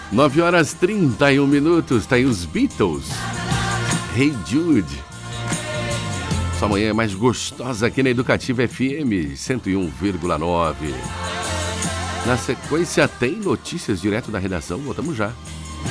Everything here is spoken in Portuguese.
9h31, tá aí os Beatles. Hey Jude. Sua manhã é mais gostosa aqui na Educativa FM 101,9. Na sequência tem notícias direto da redação, voltamos já.